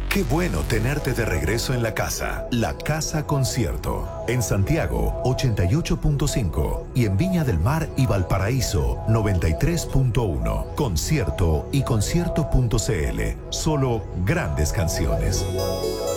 Qué bueno tenerte de regreso en la casa. La Casa Concierto. En Santiago, 88.5. Y en Viña del Mar y Valparaíso, 93.1. Concierto y concierto.cl. Solo grandes canciones.